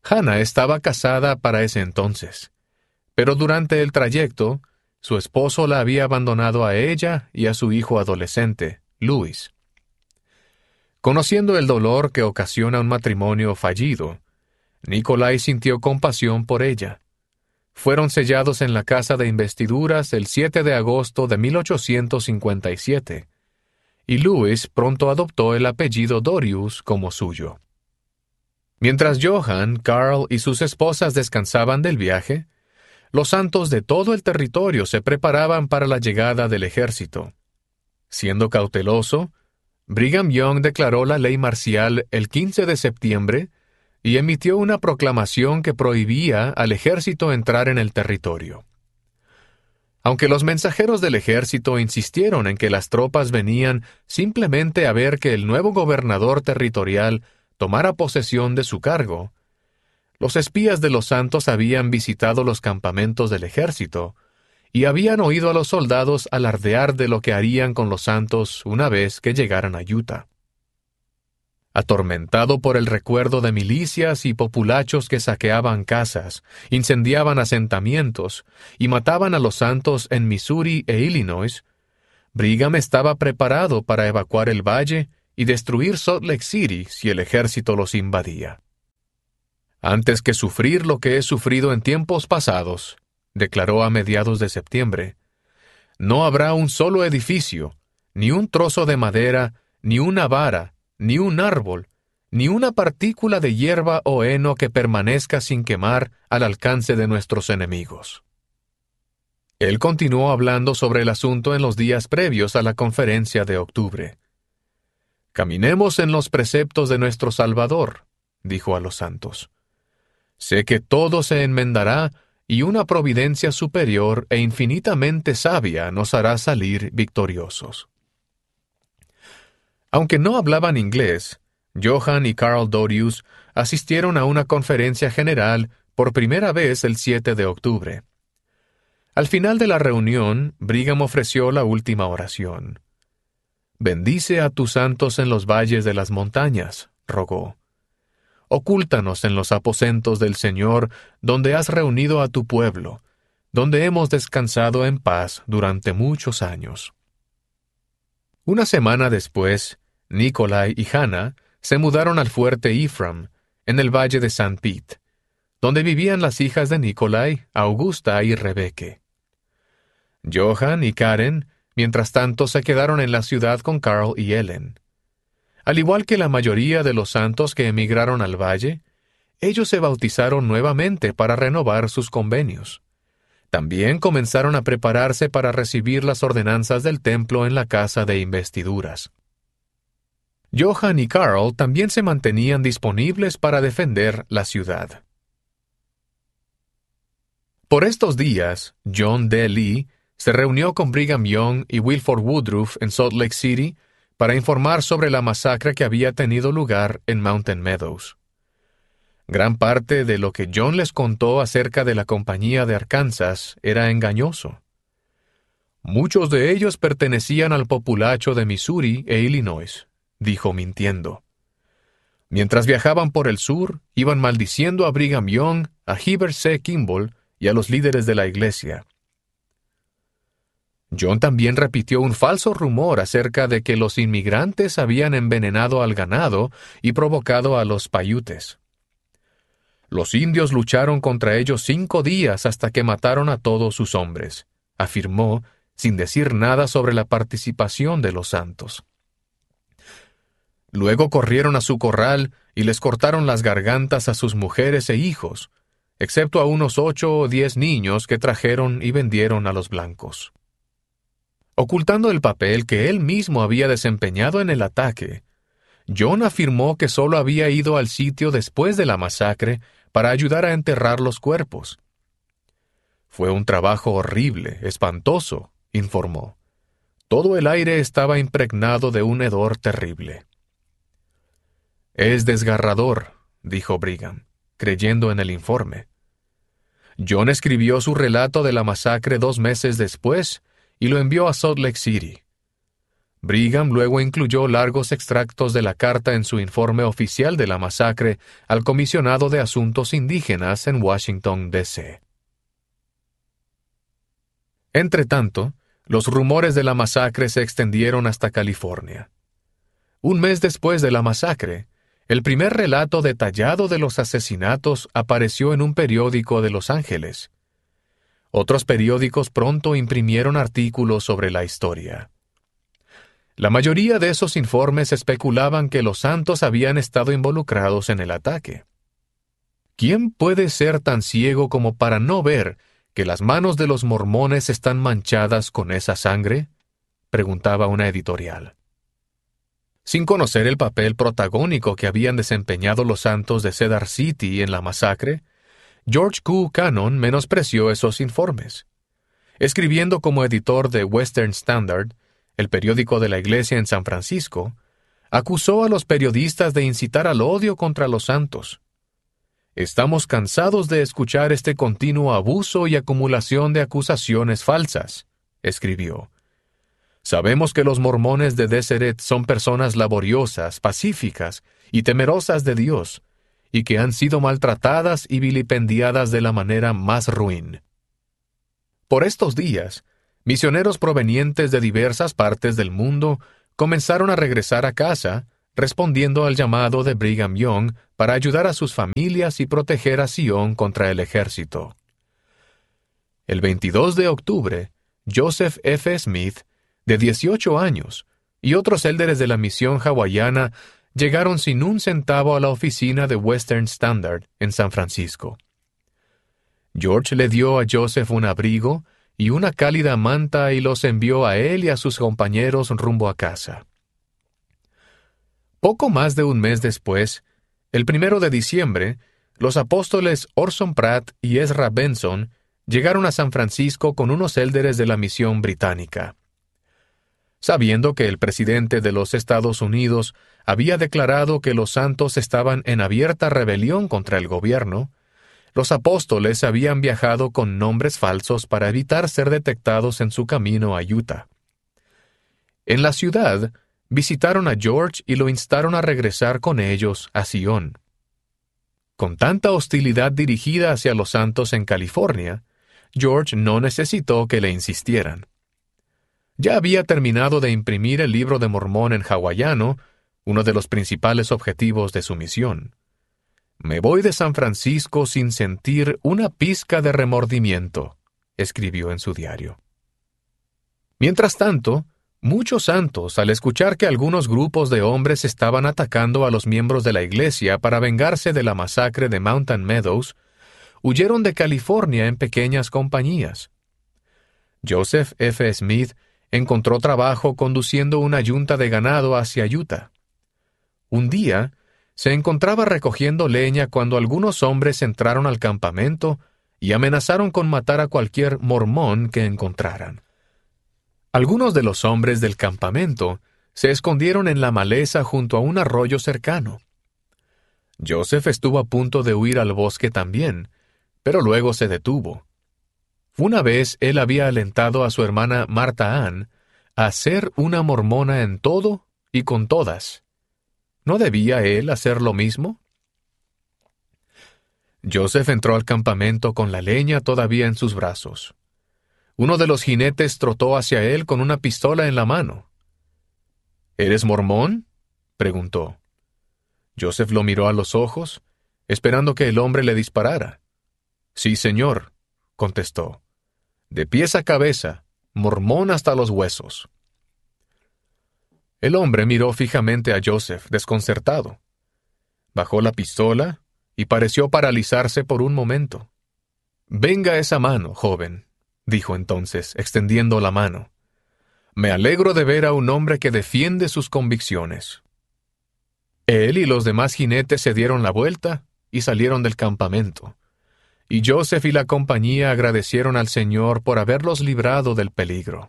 Hannah estaba casada para ese entonces, pero durante el trayecto, su esposo la había abandonado a ella y a su hijo adolescente, Louis. Conociendo el dolor que ocasiona un matrimonio fallido, Nikolai sintió compasión por ella. Fueron sellados en la casa de investiduras el siete de agosto de mil ochocientos cincuenta y siete, y Louis pronto adoptó el apellido Dorius como suyo. Mientras Johann, Carl y sus esposas descansaban del viaje, los santos de todo el territorio se preparaban para la llegada del ejército. Siendo cauteloso, Brigham Young declaró la ley marcial el quince de septiembre y emitió una proclamación que prohibía al ejército entrar en el territorio. Aunque los mensajeros del ejército insistieron en que las tropas venían simplemente a ver que el nuevo gobernador territorial tomara posesión de su cargo, los espías de los santos habían visitado los campamentos del ejército y habían oído a los soldados alardear de lo que harían con los santos una vez que llegaran a Utah. Atormentado por el recuerdo de milicias y populachos que saqueaban casas, incendiaban asentamientos y mataban a los santos en Missouri e Illinois, Brigham estaba preparado para evacuar el valle y destruir Salt Lake City si el ejército los invadía. Antes que sufrir lo que he sufrido en tiempos pasados, declaró a mediados de septiembre, no habrá un solo edificio, ni un trozo de madera, ni una vara, ni un árbol, ni una partícula de hierba o heno que permanezca sin quemar al alcance de nuestros enemigos. Él continuó hablando sobre el asunto en los días previos a la conferencia de octubre. Caminemos en los preceptos de nuestro Salvador, dijo a los santos. Sé que todo se enmendará y una providencia superior e infinitamente sabia nos hará salir victoriosos. Aunque no hablaban inglés, Johann y Carl Dorius asistieron a una conferencia general por primera vez el siete de octubre. Al final de la reunión, Brigham ofreció la última oración. «Bendice a tus santos en los valles de las montañas», rogó. «Ocúltanos en los aposentos del Señor, donde has reunido a tu pueblo, donde hemos descansado en paz durante muchos años». Una semana después, Nikolai y Hannah se mudaron al fuerte Ephraim, en el valle de San Pete, donde vivían las hijas de Nikolai, Augusta y Rebecca. Johann y Karen, mientras tanto, se quedaron en la ciudad con Carl y Ellen. Al igual que la mayoría de los santos que emigraron al valle, ellos se bautizaron nuevamente para renovar sus convenios. También comenzaron a prepararse para recibir las ordenanzas del templo en la casa de investiduras. Johann y Carl también se mantenían disponibles para defender la ciudad. Por estos días, John D. Lee se reunió con Brigham Young y Wilford Woodruff en Salt Lake City para informar sobre la masacre que había tenido lugar en Mountain Meadows. Gran parte de lo que John les contó acerca de la Compañía de Arkansas era engañoso. Muchos de ellos pertenecían al populacho de Missouri e Illinois, dijo mintiendo. Mientras viajaban por el sur, iban maldiciendo a Brigham Young, a Heber C. Kimball y a los líderes de la iglesia. John también repitió un falso rumor acerca de que los inmigrantes habían envenenado al ganado y provocado a los Paiutes. Los indios lucharon contra ellos cinco días hasta que mataron a todos sus hombres, afirmó, sin decir nada sobre la participación de los santos. Luego corrieron a su corral y les cortaron las gargantas a sus mujeres e hijos, excepto a unos ocho o diez niños que trajeron y vendieron a los blancos. Ocultando el papel que él mismo había desempeñado en el ataque, John afirmó que solo había ido al sitio después de la masacre para ayudar a enterrar los cuerpos. Fue un trabajo horrible, espantoso, informó. Todo el aire estaba impregnado de un hedor terrible. Es desgarrador, dijo Brigham, creyendo en el informe. John escribió su relato de la masacre dos meses después y lo envió a Salt Lake City. Brigham luego incluyó largos extractos de la carta en su informe oficial de la masacre al comisionado de Asuntos Indígenas en Washington, D C Entretanto, los rumores de la masacre se extendieron hasta California. Un mes después de la masacre, el primer relato detallado de los asesinatos apareció en un periódico de Los Ángeles. Otros periódicos pronto imprimieron artículos sobre la historia. La mayoría de esos informes especulaban que los santos habían estado involucrados en el ataque. ¿Quién puede ser tan ciego como para no ver que las manos de los mormones están manchadas con esa sangre?, preguntaba una editorial. Sin conocer el papel protagónico que habían desempeñado los santos de Cedar City en la masacre, George Q. Cannon menospreció esos informes. Escribiendo como editor de Western Standard, el periódico de la iglesia en San Francisco, acusó a los periodistas de incitar al odio contra los santos. «Estamos cansados de escuchar este continuo abuso y acumulación de acusaciones falsas», escribió. «Sabemos que los mormones de Deseret son personas laboriosas, pacíficas y temerosas de Dios, y que han sido maltratadas y vilipendiadas de la manera más ruin». Por estos días, misioneros provenientes de diversas partes del mundo comenzaron a regresar a casa, respondiendo al llamado de Brigham Young para ayudar a sus familias y proteger a Sion contra el ejército. El veintidós de octubre, Joseph F. Smith, de dieciocho años, y otros élderes de la misión hawaiana llegaron sin un centavo a la oficina de Western Standard en San Francisco. George le dio a Joseph un abrigo y una cálida manta y los envió a él y a sus compañeros rumbo a casa. Poco más de un mes después, el primero de diciembre, los apóstoles Orson Pratt y Ezra Benson llegaron a San Francisco con unos élderes de la misión británica. Sabiendo que el presidente de los Estados Unidos había declarado que los santos estaban en abierta rebelión contra el gobierno, los apóstoles habían viajado con nombres falsos para evitar ser detectados en su camino a Utah. En la ciudad, visitaron a George y lo instaron a regresar con ellos a Sion. Con tanta hostilidad dirigida hacia los santos en California, George no necesitó que le insistieran. Ya había terminado de imprimir el libro de Mormón en hawaiano, uno de los principales objetivos de su misión. «Me voy de San Francisco sin sentir una pizca de remordimiento», escribió en su diario. Mientras tanto, muchos santos, al escuchar que algunos grupos de hombres estaban atacando a los miembros de la iglesia para vengarse de la masacre de Mountain Meadows, huyeron de California en pequeñas compañías. Joseph F. Smith encontró trabajo conduciendo una yunta de ganado hacia Utah. Un día, se encontraba recogiendo leña cuando algunos hombres entraron al campamento y amenazaron con matar a cualquier mormón que encontraran. Algunos de los hombres del campamento se escondieron en la maleza junto a un arroyo cercano. Joseph estuvo a punto de huir al bosque también, pero luego se detuvo. Una vez él había alentado a su hermana Martha Ann a ser una mormona en todo y con todas. ¿No debía él hacer lo mismo? Joseph entró al campamento con la leña todavía en sus brazos. Uno de los jinetes trotó hacia él con una pistola en la mano. ¿Eres mormón?, preguntó. Joseph lo miró a los ojos, esperando que el hombre le disparara. «Sí, señor», contestó. «De pies a cabeza, mormón hasta los huesos». El hombre miró fijamente a Joseph, desconcertado. Bajó la pistola y pareció paralizarse por un momento. «Venga esa mano, joven», dijo entonces, extendiendo la mano. «Me alegro de ver a un hombre que defiende sus convicciones». Él y los demás jinetes se dieron la vuelta y salieron del campamento. Y Joseph y la compañía agradecieron al Señor por haberlos librado del peligro.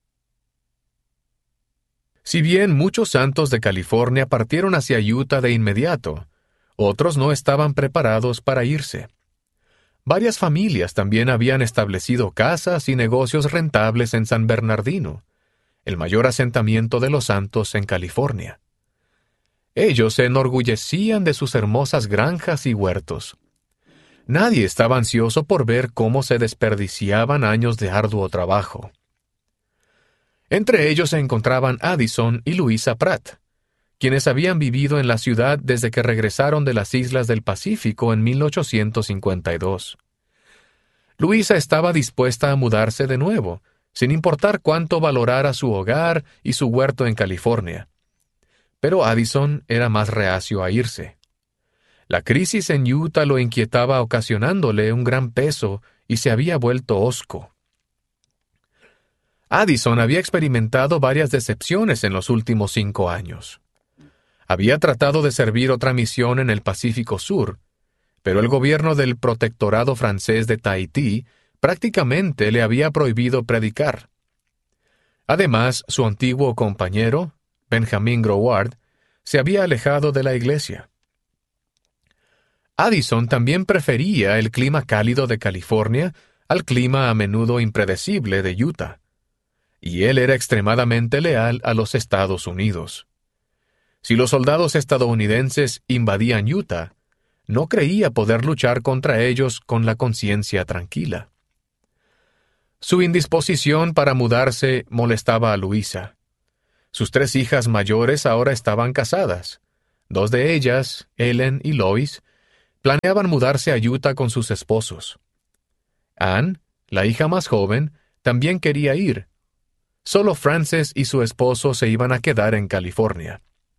Si bien muchos santos de California partieron hacia Utah de inmediato, otros no estaban preparados para irse. Varias familias también habían establecido casas y negocios rentables en San Bernardino, el mayor asentamiento de los santos en California. Ellos se enorgullecían de sus hermosas granjas y huertos. Nadie estaba ansioso por ver cómo se desperdiciaban años de arduo trabajo. Entre ellos se encontraban Addison y Louisa Pratt, quienes habían vivido en la ciudad desde que regresaron de las islas del Pacífico en mil ochocientos cincuenta y dos. Louisa estaba dispuesta a mudarse de nuevo, sin importar cuánto valorara su hogar y su huerto en California. Pero Addison era más reacio a irse. La crisis en Utah lo inquietaba, ocasionándole un gran peso, y se había vuelto hosco. Addison había experimentado varias decepciones en los últimos cinco años. Había tratado de servir otra misión en el Pacífico Sur, pero el gobierno del protectorado francés de Tahití prácticamente le había prohibido predicar. Además, su antiguo compañero, Benjamin Groward, se había alejado de la iglesia. Addison también prefería el clima cálido de California al clima a menudo impredecible de Utah, y él era extremadamente leal a los Estados Unidos. Si los soldados estadounidenses invadían Utah, no creía poder luchar contra ellos con la conciencia tranquila. Su indisposición para mudarse molestaba a Louisa. Sus tres hijas mayores ahora estaban casadas. Dos de ellas, Ellen y Lois, planeaban mudarse a Utah con sus esposos. Anne, la hija más joven, también quería ir. Solo Frances y su esposo se iban a quedar en California.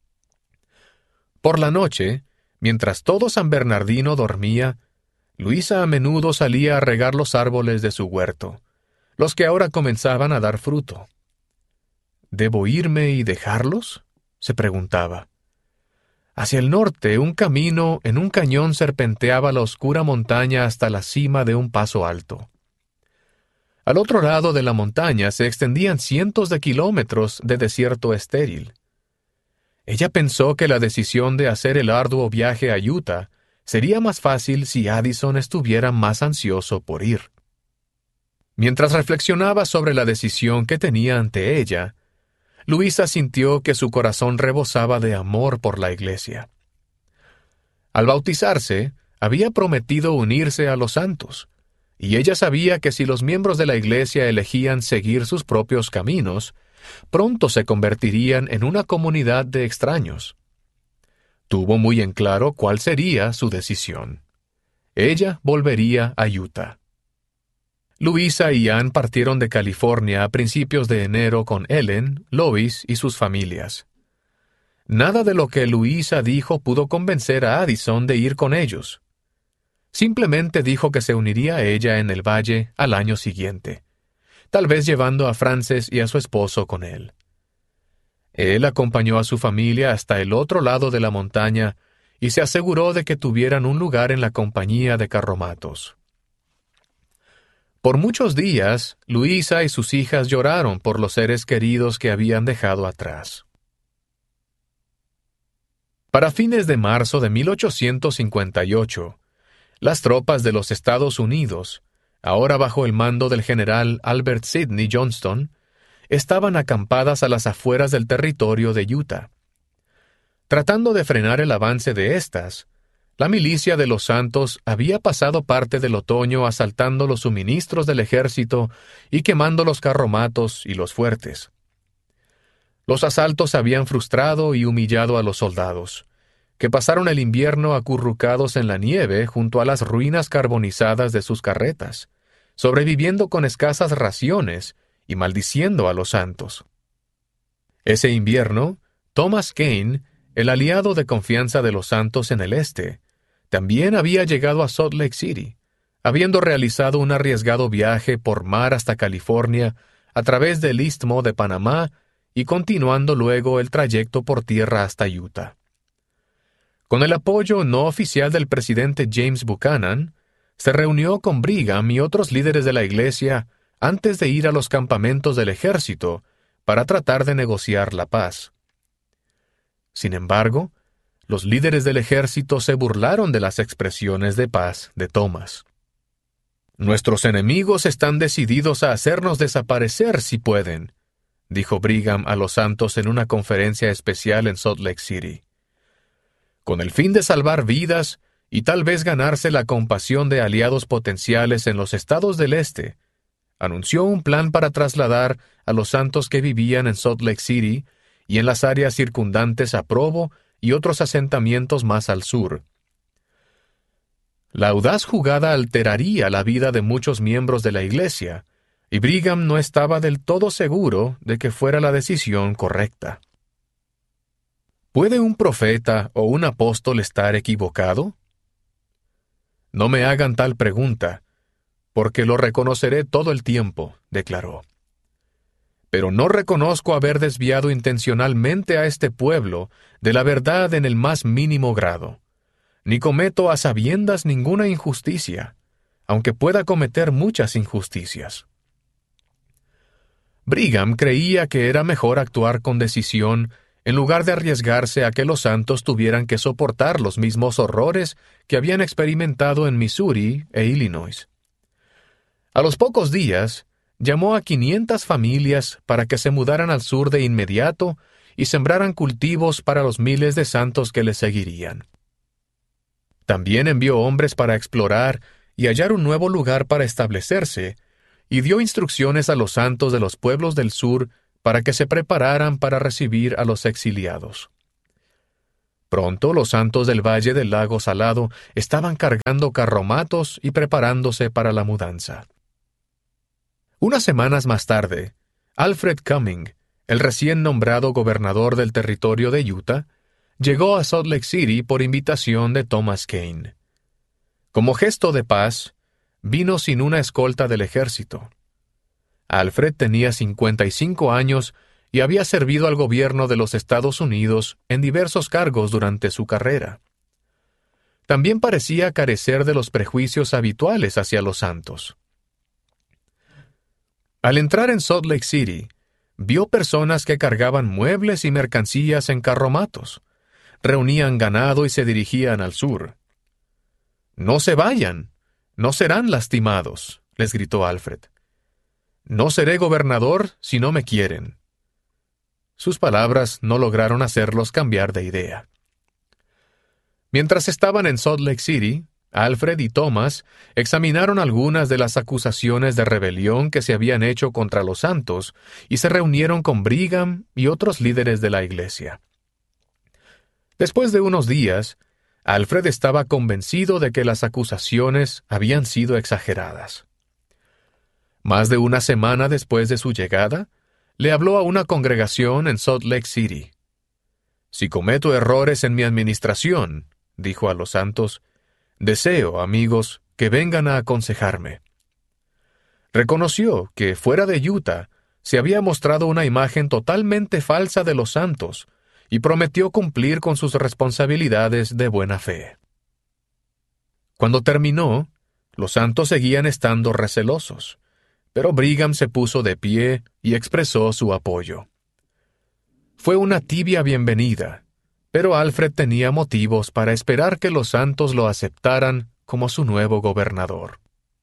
Por la noche, mientras todo San Bernardino dormía, Louisa a menudo salía a regar los árboles de su huerto, los que ahora comenzaban a dar fruto. ¿Debo irme y dejarlos?, se preguntaba. Hacia el norte, un camino en un cañón serpenteaba la oscura montaña hasta la cima de un paso alto. Al otro lado de la montaña se extendían cientos de kilómetros de desierto estéril. Ella pensó que la decisión de hacer el arduo viaje a Utah sería más fácil si Addison estuviera más ansioso por ir. Mientras reflexionaba sobre la decisión que tenía ante ella, Louisa sintió que su corazón rebosaba de amor por la iglesia. Al bautizarse, había prometido unirse a los santos, y ella sabía que si los miembros de la iglesia elegían seguir sus propios caminos, pronto se convertirían en una comunidad de extraños. Tuvo muy en claro cuál sería su decisión. Ella volvería a Utah. Louisa y Anne partieron de California a principios de enero con Ellen, Lois y sus familias. Nada de lo que Louisa dijo pudo convencer a Addison de ir con ellos. Simplemente dijo que se uniría a ella en el valle al año siguiente, tal vez llevando a Frances y a su esposo con él. Él acompañó a su familia hasta el otro lado de la montaña y se aseguró de que tuvieran un lugar en la compañía de carromatos. Por muchos días, Louisa y sus hijas lloraron por los seres queridos que habían dejado atrás. Para fines de marzo de mil ochocientos cincuenta y ocho, las tropas de los Estados Unidos, ahora bajo el mando del general Albert Sidney Johnston, estaban acampadas a las afueras del territorio de Utah. Tratando de frenar el avance de éstas, la milicia de los Santos había pasado parte del otoño asaltando los suministros del ejército y quemando los carromatos y los fuertes. Los asaltos habían frustrado y humillado a los soldados, que pasaron el invierno acurrucados en la nieve junto a las ruinas carbonizadas de sus carretas, sobreviviendo con escasas raciones y maldiciendo a los santos. Ese invierno, Thomas Kane, el aliado de confianza de los santos en el este, también había llegado a Salt Lake City, habiendo realizado un arriesgado viaje por mar hasta California a través del Istmo de Panamá y continuando luego el trayecto por tierra hasta Utah. Con el apoyo no oficial del presidente James Buchanan, se reunió con Brigham y otros líderes de la iglesia antes de ir a los campamentos del ejército para tratar de negociar la paz. Sin embargo, los líderes del ejército se burlaron de las expresiones de paz de Thomas. «Nuestros enemigos están decididos a hacernos desaparecer si pueden», dijo Brigham a los santos en una conferencia especial en Salt Lake City. Con el fin de salvar vidas y tal vez ganarse la compasión de aliados potenciales en los estados del este, anunció un plan para trasladar a los santos que vivían en Salt Lake City y en las áreas circundantes a Provo y otros asentamientos más al sur. La audaz jugada alteraría la vida de muchos miembros de la Iglesia, y Brigham no estaba del todo seguro de que fuera la decisión correcta. ¿Puede un profeta o un apóstol estar equivocado? No me hagan tal pregunta, porque lo reconoceré todo el tiempo, declaró. Pero no reconozco haber desviado intencionalmente a este pueblo de la verdad en el más mínimo grado, ni cometo a sabiendas ninguna injusticia, aunque pueda cometer muchas injusticias. Brigham creía que era mejor actuar con decisión en lugar de arriesgarse a que los santos tuvieran que soportar los mismos horrores que habían experimentado en Missouri e Illinois. A los pocos días, llamó a quinientas familias para que se mudaran al sur de inmediato y sembraran cultivos para los miles de santos que le seguirían. También envió hombres para explorar y hallar un nuevo lugar para establecerse, y dio instrucciones a los santos de los pueblos del sur para que se prepararan para recibir a los exiliados. Pronto los santos del Valle del Lago Salado estaban cargando carromatos y preparándose para la mudanza. Unas semanas más tarde, Alfred Cumming, el recién nombrado gobernador del territorio de Utah, llegó a Salt Lake City por invitación de Thomas Kane. Como gesto de paz, vino sin una escolta del ejército. Alfred tenía cincuenta y cinco años y había servido al gobierno de los Estados Unidos en diversos cargos durante su carrera. También parecía carecer de los prejuicios habituales hacia los santos. Al entrar en Salt Lake City, vio personas que cargaban muebles y mercancías en carromatos, reunían ganado y se dirigían al sur. «No se vayan, no serán lastimados», les gritó Alfred. «No seré gobernador si no me quieren». Sus palabras no lograron hacerlos cambiar de idea. Mientras estaban en Salt Lake City, Alfred y Thomas examinaron algunas de las acusaciones de rebelión que se habían hecho contra los santos y se reunieron con Brigham y otros líderes de la iglesia. Después de unos días, Alfred estaba convencido de que las acusaciones habían sido exageradas. Más de una semana después de su llegada, le habló a una congregación en Salt Lake City. «Si cometo errores en mi administración», dijo a los santos, «deseo, amigos, que vengan a aconsejarme». Reconoció que, fuera de Utah, se había mostrado una imagen totalmente falsa de los santos y prometió cumplir con sus responsabilidades de buena fe. Cuando terminó, los santos seguían estando recelosos, pero Brigham se puso de pie y expresó su apoyo. Fue una tibia bienvenida, pero Alfred tenía motivos para esperar que los santos lo aceptaran como su nuevo gobernador.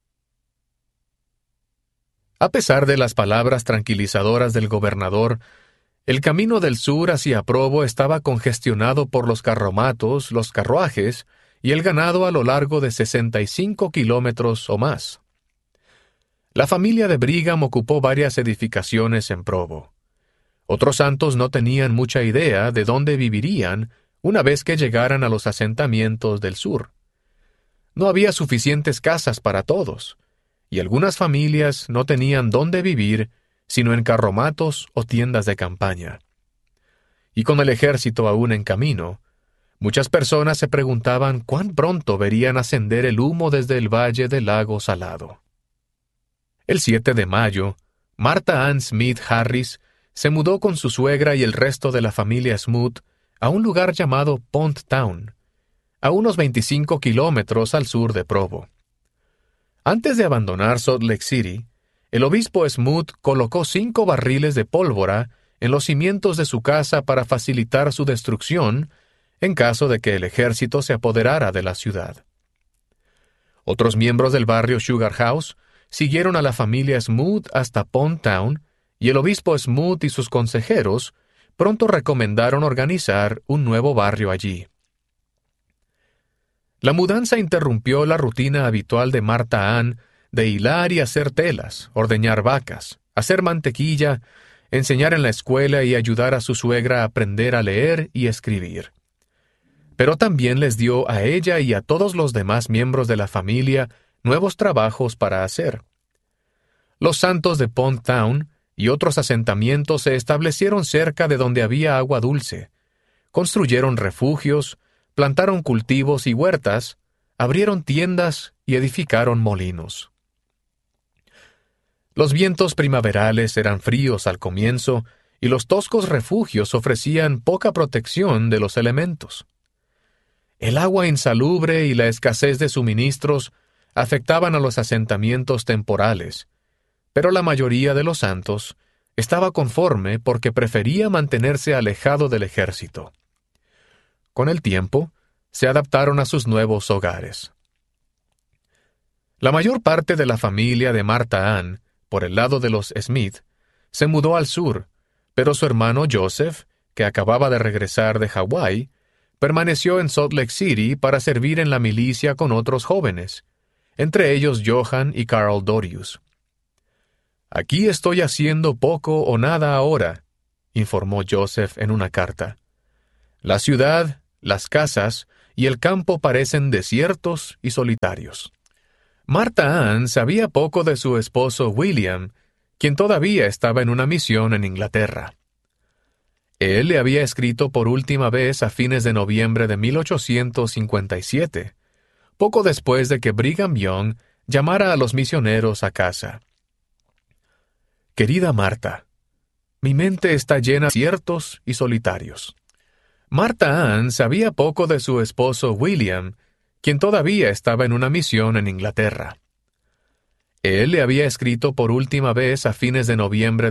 A pesar de las palabras tranquilizadoras del gobernador, el camino del sur hacia Provo estaba congestionado por los carromatos, los carruajes y el ganado a lo largo de sesenta y cinco kilómetros o más. La familia de Brigham ocupó varias edificaciones en Provo. Otros santos no tenían mucha idea de dónde vivirían una vez que llegaran a los asentamientos del sur. No había suficientes casas para todos, y algunas familias no tenían dónde vivir sino en carromatos o tiendas de campaña. Y con el ejército aún en camino, muchas personas se preguntaban cuán pronto verían ascender el humo desde el Valle del Lago Salado. El siete de mayo, Martha Ann Smith Harris se mudó con su suegra y el resto de la familia Smoot a un lugar llamado Pond Town, a unos veinticinco kilómetros al sur de Provo. Antes de abandonar Salt Lake City, el obispo Smoot colocó cinco barriles de pólvora en los cimientos de su casa para facilitar su destrucción en caso de que el ejército se apoderara de la ciudad. Otros miembros del barrio Sugar House siguieron a la familia Smoot hasta Pond Town y el obispo Smoot y sus consejeros pronto recomendaron organizar un nuevo barrio allí. La mudanza interrumpió la rutina habitual de Martha Ann de hilar y hacer telas, ordeñar vacas, hacer mantequilla, enseñar en la escuela y ayudar a su suegra a aprender a leer y escribir. Pero también les dio a ella y a todos los demás miembros de la familia nuevos trabajos para hacer. Los santos de Pond Town y otros asentamientos se establecieron cerca de donde había agua dulce, construyeron refugios, plantaron cultivos y huertas, abrieron tiendas y edificaron molinos. Los vientos primaverales eran fríos al comienzo y los toscos refugios ofrecían poca protección de los elementos. El agua insalubre y la escasez de suministros afectaban a los asentamientos temporales, pero la mayoría de los santos estaba conforme porque prefería mantenerse alejado del ejército. Con el tiempo, se adaptaron a sus nuevos hogares. La mayor parte de la familia de Martha Ann, por el lado de los Smith, se mudó al sur, pero su hermano Joseph, que acababa de regresar de Hawái, permaneció en Salt Lake City para servir en la milicia con otros jóvenes, entre ellos Johann y Carl Dorius. «Aquí estoy haciendo poco o nada ahora», informó Joseph en una carta. «La ciudad, las casas y el campo parecen desiertos y solitarios». Martha Ann sabía poco de su esposo William, quien todavía estaba en una misión en Inglaterra. Él le había escrito por última vez a fines de noviembre de mil ochocientos cincuenta y siete, poco después de que Brigham Young llamara a los misioneros a casa. «Querida Marta, mi mente está llena de desiertos y solitarios». Martha Ann sabía poco de su esposo William, quien todavía estaba en una misión en Inglaterra. Él le había escrito por última vez a fines de noviembre